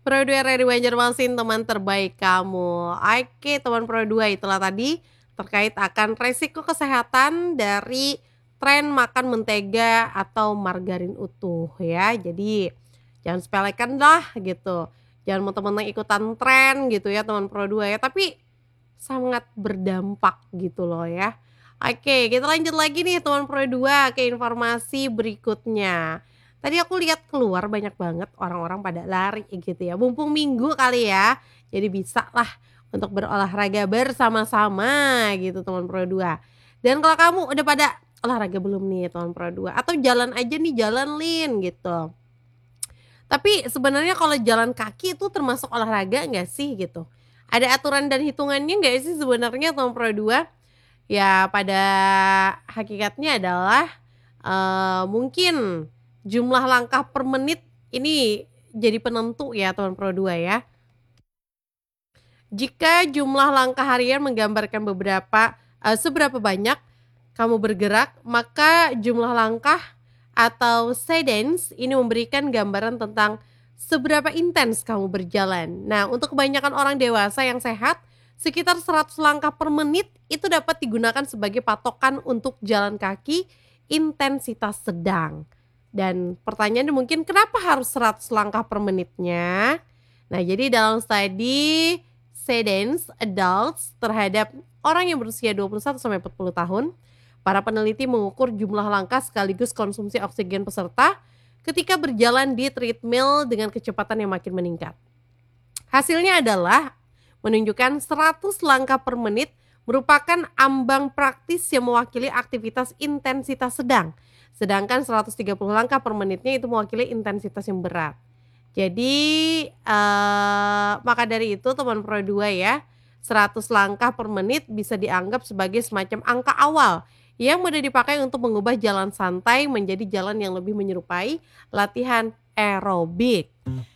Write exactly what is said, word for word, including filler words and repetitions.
Pro dua dari Banjarmasin, teman terbaik kamu. Oke, teman Pro dua, itulah tadi terkait akan resiko kesehatan dari tren makan mentega atau margarin utuh ya. Jadi jangan sepelekan lah gitu. Jangan mentang-mentang ikutan tren gitu ya teman Pro dua ya, tapi sangat berdampak gitu loh ya. Oke, kita lanjut lagi nih teman Pro dua ke informasi berikutnya. Tadi aku lihat keluar banyak banget orang-orang pada lari gitu ya. Mumpung minggu kali ya. Jadi bisa lah untuk berolahraga bersama-sama gitu teman Pro dua. Dan kalau kamu udah pada olahraga belum nih teman Pro dua? Atau jalan aja nih, jalan Lin gitu. Tapi sebenarnya kalau jalan kaki itu termasuk olahraga nggak sih gitu? Ada aturan dan hitungannya nggak sih sebenarnya teman Pro dua? Ya pada hakikatnya adalah, eee, mungkin jumlah langkah per menit ini jadi penentu ya teman Pro dua ya. Jika jumlah langkah harian menggambarkan beberapa eee, seberapa banyak kamu bergerak, maka jumlah langkah atau cadence ini memberikan gambaran tentang seberapa intens kamu berjalan. Nah, untuk kebanyakan orang dewasa yang sehat, sekitar seratus langkah per menit itu dapat digunakan sebagai patokan untuk jalan kaki intensitas sedang. Dan pertanyaannya mungkin kenapa harus seratus langkah per menitnya? Nah, jadi dalam studi Sedence adults terhadap orang yang berusia dua puluh satu sampai empat puluh tahun, para peneliti mengukur jumlah langkah sekaligus konsumsi oksigen peserta ketika berjalan di treadmill dengan kecepatan yang makin meningkat. Hasilnya adalah menunjukkan seratus langkah per menit merupakan ambang praktis yang mewakili aktivitas intensitas sedang. Sedangkan seratus tiga puluh langkah per menitnya itu mewakili intensitas yang berat. Jadi, eee, maka dari itu teman Pro dua ya, seratus langkah per menit bisa dianggap sebagai semacam angka awal yang mudah dipakai untuk mengubah jalan santai menjadi jalan yang lebih menyerupai latihan aerobik.